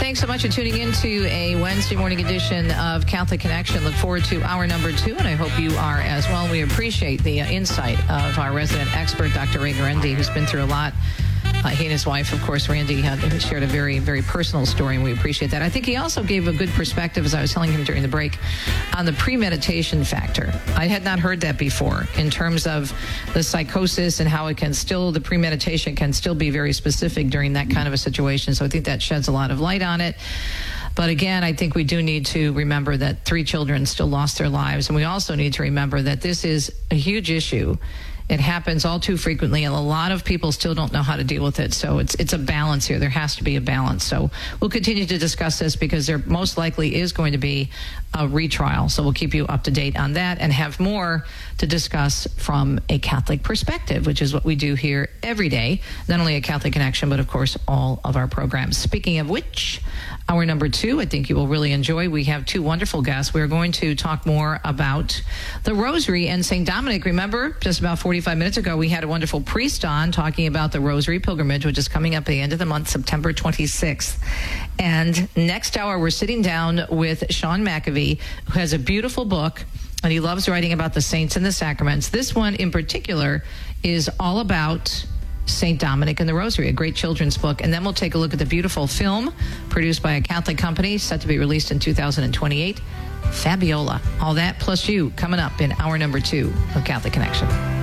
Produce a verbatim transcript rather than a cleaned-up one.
thanks so much for tuning in to a Wednesday morning edition of Catholic Connection. Look forward to hour number two, and I hope you are as well. We appreciate the uh, insight of our resident expert, Doctor Ray Guarendi, who's been through a lot. Uh, he and his wife, of course, Randy, uh, shared a very, very personal story, and we appreciate that. I think he also gave a good perspective, as I was telling him during the break, on the premeditation factor. I had not heard that before in terms of the psychosis and how it can still, the premeditation can still be very specific during that kind of a situation. So I think that sheds a lot of light on it. But again, I think we do need to remember that three children still lost their lives. And we also need to remember that this is a huge issue. It happens all too frequently, and a lot of people still don't know how to deal with it. So it's it's a balance here. There has to be a balance. So we'll continue to discuss this because there most likely is going to be a retrial. So we'll keep you up to date on that and have more to discuss from a Catholic perspective, which is what we do here every day. Not only a Catholic Connection, but of course all of our programs. Speaking of which, hour number two, I think you will really enjoy. We have two wonderful guests. We're going to talk more about the Rosary and Saint Dominic. Remember, just about forty-five minutes ago, we had a wonderful priest on talking about the Rosary Pilgrimage, which is coming up at the end of the month, September twenty-sixth. And next hour, we're sitting down with Sean McAvee, who has a beautiful book, and he loves writing about the saints and the sacraments. This one in particular is all about Saint Dominic and the Rosary, a great children's book. And then we'll take a look at the beautiful film produced by a Catholic company, set to be released in two thousand twenty-eight, Fabiola. All that plus you coming up in hour number two of Catholic Connection.